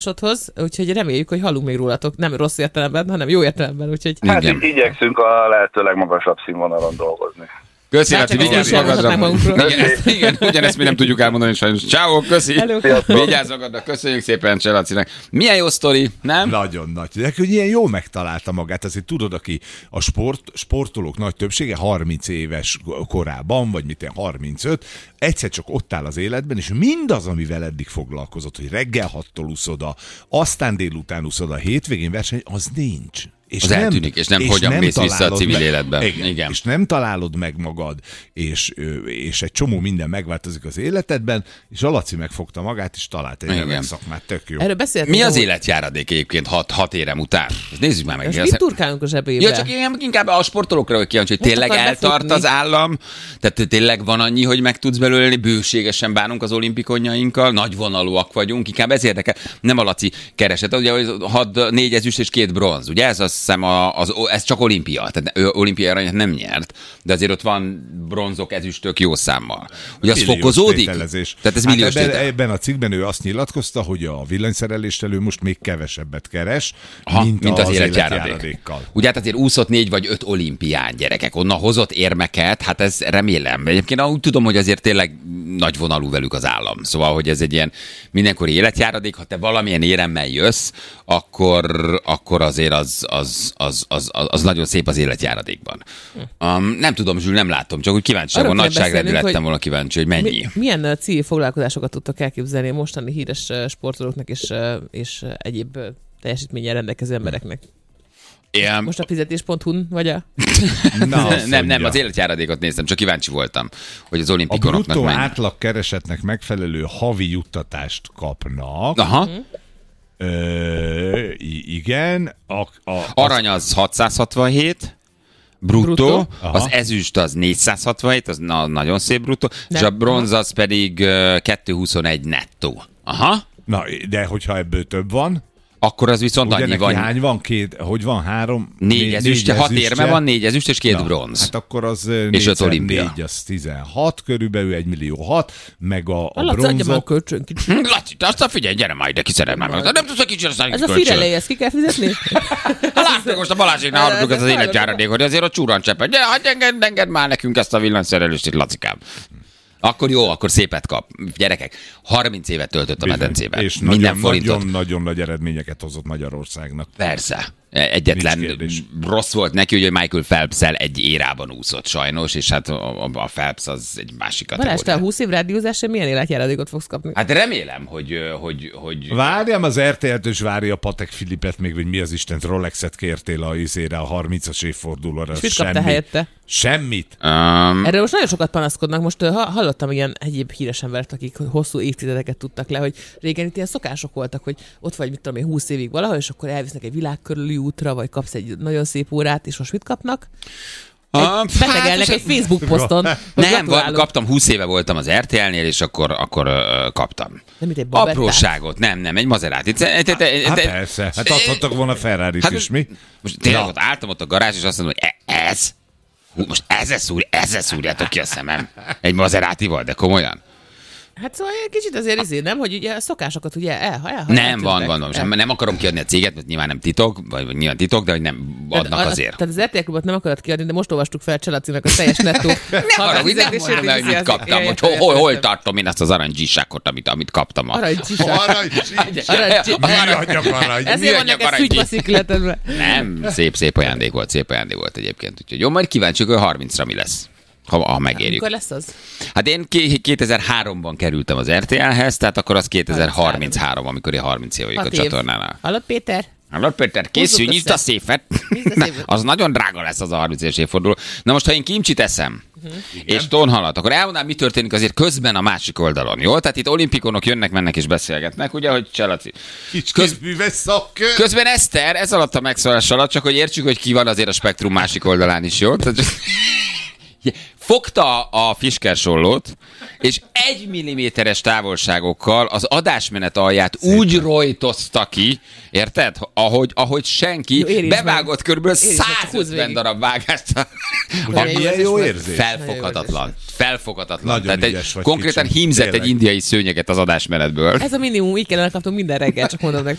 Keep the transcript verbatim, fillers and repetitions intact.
Sothoz, úgyhogy reméljük, hogy hallunk még rólatok, nem rossz értelemben, hanem jó értelemben, úgyhogy... Hát igen. Igyekszünk a lehető legmagasabb színvonalon dolgozni. Köszi, Laci, vigyázz magadra. Igen, igen, ugyanezt mi nem tudjuk elmondani sajnos. Ciao, köszi. Vigyázz magadra, köszönjük szépen Cseh Lacinak. Milyen jó sztori, nem? Nagyon nagy. De hogy ilyen jól megtalálta magát, azért tudod, aki a sport, sportolók nagy többsége harminc éves korában, vagy mit harmincöt, egyszer csak ott áll az életben, és mindaz, amivel eddig foglalkozott, hogy reggel hattól úszoda, aztán délután úszoda, hétvégén verseny, az nincs. És az nem, eltűnik, és nem és hogyan nem mész vissza a civil meg, életbe. Igen, igen. És nem találod meg magad, és, és egy csomó minden megváltozik az életedben, és a Laci megfogta magát, és talált egy remek szakmát, tök jó. Erről beszéltünk. Mi az életjáradék egyébként hat, hat érem után? Nézzük már meg. És mit turkálunk a zsebébe? Ja, csak inkább a sportolókra vagy kíváncsi, hogy tényleg eltart befutni az állam, tehát tényleg van annyi, hogy meg tudsz belőle élni, bőségesen bánunk az olimpikonjainkkal, nagyvonalúak vagyunk, inkább ez érdekel. Nem a Laci keresett, ugye, hogy hat, négy ezüst és két bronz, ugye ez azt hiszem a, az, ez csak olimpia, tehát ő olimpiai aranyat nem nyert, de azért ott van bronzok, ezüstök jó számmal. Ugye az fokozódik? Tehát ez milliós hát ebben, ebben a cikkben ő azt nyilatkozta, hogy a villanyszerelést elő most még kevesebbet keres, Aha, mint, mint az, az életjáradékkal. Ugye hát azért úszott négy vagy öt olimpián, gyerekek, onnan hozott érmeket, hát ez remélem. Egyébként úgy tudom, hogy azért tényleg nagyvonalú velük az állam. Szóval, hogy ez egy ilyen mindenkori életjáradék, ha te valamilyen éremmel jössz, akkor, akkor azért az, az, az, az, az, az nagyon szép az életjáradékban. Um, nem tudom, Zsül, nem látom, csak úgy kíváncsiságban, nagyságrendi lettem volna kíváncsi, hogy mennyi. Mi, milyen civil foglalkozásokat tudtok elképzelni a mostani híres sportolóknak és, és egyéb teljesítménnyel rendelkező embereknek? Yeah. Most a fizetés pont hu-n vagy a... Na, nem, nem, az életjáradékot néztem, csak kíváncsi voltam, hogy az olimpikonoknak a bruttó mennyi. átlag keresetnek megfelelő havi juttatást kapnak. Aha. Ö, igen. A, a, Arany az hatszázhatvanhét, bruttó, bruttó. Az ezüst az négyszázhatvanhét, az na, nagyon szép bruttó, és a bronz az pedig kétszázhuszonegy nettó. Aha. Na, de hogyha ebből több van? Akkor az viszont ugye annyi van. Hány van? Két, hogy van? Három? Négy ezüstje, hat érme van, négy ezüst és két Na, bronz. Hát akkor az és öt olimpia. négy, az tizenhat, körülbelül egy millió hat, meg a, a, a bronzok. Laci, aztán figyelj, gyere majd, de kiszered már meg. Nem tudsz a kicsit aztán ez a Firelé, ezt ki kell fizetni? Látjuk most a Balázséknál hallottuk ezt az életjáradékot, azért ott csúran cseppet. Gyere, hagyj engedd, engedd már nekünk ezt a villanyszerelést itt, Lacikám. Akkor jó, akkor szépet kap. Gyerekek, harminc évet töltött a medencében. És minden nagyon, forintot. Nagyon, nagyon nagy eredményeket hozott Magyarországnak. Persze. Egyetlen rossz volt neki, hogy Michael Phelps-el egy érában úszott sajnos, és hát a, a Phelps az egy másik kategória. Balázs, te a húsz év rádiózásra milyen életjáradékot fogsz kapni? Hát remélem, hogy... hogy, hogy... Várjam az er té el-től, és várja Patek Filipet még, hogy mi az Istent Rolexet kértél a izére a harmincas évfordulóra. És mit kapta helyette? Semmit. Um... Erről most nagyon sokat panaszkodnak. Most uh, hallottam ilyen egyéb híres embert, akik hosszú évtizedeket tudtak le, hogy régen itt ilyen szokások voltak, hogy ott vagy, mit tudom én, húsz évig valahol, és akkor elvisznek egy világkörüli útra, vagy kapsz egy nagyon szép órát, és most mit kapnak? Egy, um, betegelnek hát, egy Facebook poszton. Nem, kaptam, húsz éve voltam az er té el-nél, és akkor, akkor uh, kaptam. Nem, egy apróságot, nem, nem, egy Maserati. Hát persze, hát adhattak volna Ferrarit is, mi? Most tényleg ott álltam ott a garázs, és azt mondom, hogy ez? Most ezzel szúr, ezzel szúrjátok ki a szemem. Egy Maseratival, de komolyan. Hát szóval egy kicsit azért izé, nem, hogy ugye a szokásokat ugye el, el, Nem, van, van, van. El. Nem akarom kiadni a céget, mert nyilván nem titok, vagy nyilván titok, de hogy nem adnak a, azért. Tehát az er té el Klubot nem akarod kiadni, de most olvastuk fel Cselacinak a teljes nettó. Nem arra, hogy nem mondanám el, hogy mit kaptam, hogy hol, hol, hol tartom én azt az aranyzsissákot, amit, amit kaptam. Aranyzsisság. Aranyzsisság. Ezért van neked szügybaszikletedben. Nem, szép, szép ajándék volt, szép ajándék volt egyébként. Úgyhogy jó, majd kíváncsiak, hogy harmincra mi lesz. Ha, ha megérjük. Mikor lesz az? Hát én kétezer-háromban kerültem az er té el-hez, tehát akkor az kétezer-harminchárom, amikor én harminc év vagyok a csatornánál. Hallod, Péter? Hallod, Péter, készülj, nyisd a széfet. Na, az nagyon drága lesz az a harminc éves évforduló. Na most, ha én kimcsit eszem, uh-huh. és tonhalat, akkor elmondám, mi történik azért közben a másik oldalon, jó? Tehát itt olimpikonok jönnek, mennek és beszélgetnek, ugye, hogy Cselaci. Köz... Közben Eszter, ez alatt a megszólás alatt, csak hogy értsük, hogy ki van azért a spektrum másik oldalán is, jó? Tehát... Fogta a fiskersollót, és egy milliméteres távolságokkal az adásmenet alját Szépen. úgy rojtozta ki, érted? Ahogy, ahogy senki, jó, bevágott körülbelül százötven darab vágást. Milyen jó érzés. Felfoghatatlan. Felfoghatatlan. Nagyon Tehát egy, konkrétan kicsim. hímzett Tényleg. egy indiai szőnyeget az adásmenetből. Ez a minimum, így kellene kaptunk minden reggel, csak mondom nektek.